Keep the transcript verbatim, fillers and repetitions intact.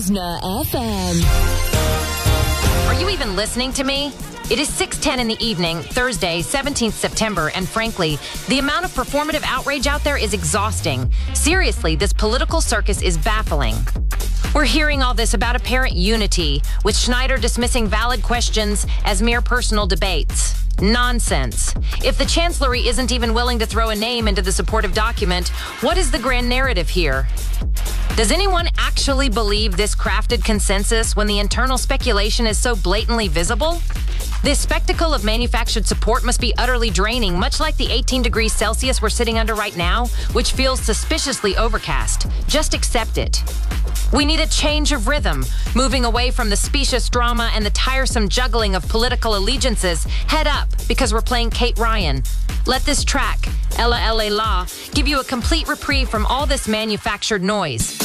Listener F M. Are you even listening to me? It is six ten in the evening, Thursday, seventeenth September, and frankly, the amount of performative outrage out there is exhausting. Seriously, this political circus is baffling. We're hearing all this about apparent unity, with Schneider dismissing valid questions as mere personal debates. Nonsense. If the Chancellery isn't even willing to throw a name into the supportive document, what is the grand narrative here? Does anyone actually believe this crafted consensus when the internal speculation is so blatantly visible? This spectacle of manufactured support must be utterly draining, much like the eighteen degrees Celsius we're sitting under right now, which feels suspiciously overcast. Just accept it. We need a change of rhythm, moving away from the specious drama and the tiresome juggling of political allegiances. Head up, because we're playing Kate Ryan. Let this track, Ella Ella La, give you a complete reprieve from all this manufactured noise.